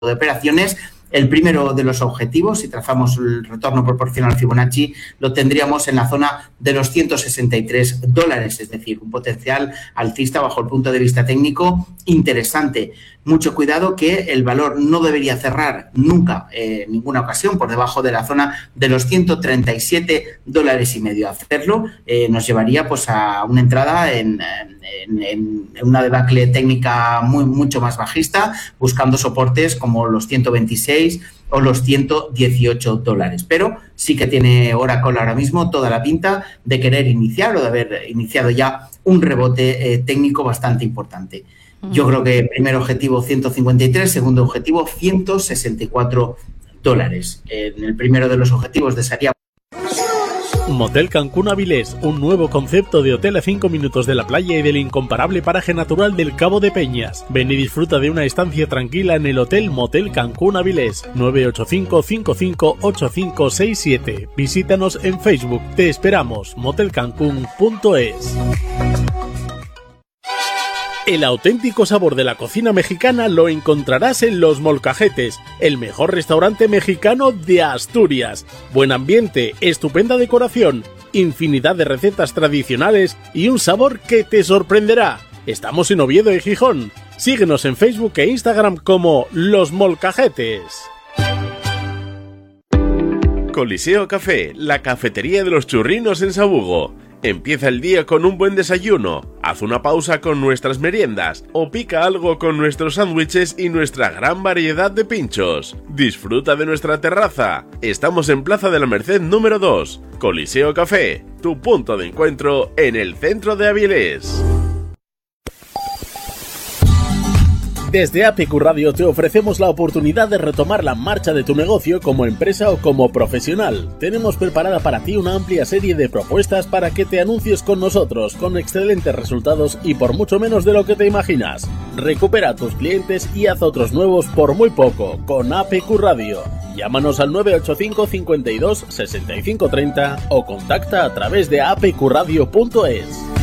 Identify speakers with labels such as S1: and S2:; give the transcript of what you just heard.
S1: de operaciones. El primero de los objetivos, si trazamos el retorno proporcional Fibonacci, lo tendríamos en la zona de los $163, es decir, un potencial alcista bajo el punto de vista técnico interesante. Mucho cuidado que el valor no debería cerrar nunca, en ninguna ocasión, por debajo de la zona de los $137,5. Hacerlo nos llevaría pues a una entrada en una debacle técnica mucho más bajista, buscando soportes como los 126 o los $118. Pero sí que tiene Oracle ahora mismo toda la pinta de querer iniciar o de haber iniciado ya un rebote técnico bastante importante. Yo creo que primer objetivo 153, segundo objetivo $164. En el primero de los objetivos desearía...
S2: Motel Cancún Avilés, un nuevo concepto de hotel a 5 minutos de la playa y del incomparable paraje natural del Cabo de Peñas. Ven y disfruta de una estancia tranquila en el Hotel Motel Cancún Avilés, 985-558567. Visítanos en Facebook. Te esperamos. motelcancún.es. El auténtico sabor de la cocina mexicana lo encontrarás en Los Molcajetes, el mejor restaurante mexicano de Asturias. Buen ambiente, estupenda decoración, infinidad de recetas tradicionales y un sabor que te sorprenderá. Estamos en Oviedo y Gijón. Síguenos en Facebook e Instagram como Los Molcajetes. Coliseo Café, la cafetería de los churrinos en Sabugo. Empieza el día con un buen desayuno, haz una pausa con nuestras meriendas o pica algo con nuestros sándwiches y nuestra gran variedad de pinchos. Disfruta de nuestra terraza. Estamos en Plaza de la Merced número 2. Coliseo Café, tu punto de encuentro en el centro de Avilés. Desde APQ Radio te ofrecemos la oportunidad de retomar la marcha de tu negocio como empresa o como profesional. Tenemos preparada para ti una amplia serie de propuestas para que te anuncies con nosotros, con excelentes resultados y por mucho menos de lo que te imaginas. Recupera a tus clientes y haz otros nuevos por muy poco con APQ Radio. Llámanos al 985 52 65 30 o contacta a través de apqradio.es.